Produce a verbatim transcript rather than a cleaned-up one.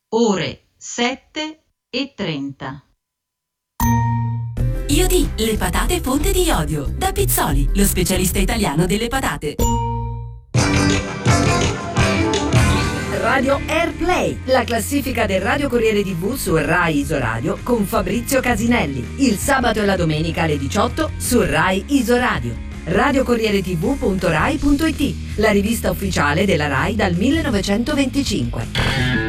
ore sette e trenta. Iodi, le patate fonte di iodio. Da Pizzoli, lo specialista italiano delle patate. Radio Airplay, la classifica del Radio Corriere tivù su Rai Isoradio con Fabrizio Casinelli. Il sabato e la domenica alle diciotto su Rai Isoradio. radio corriere tivù punto rai punto it, la rivista ufficiale della Rai dal millenovecentoventicinque.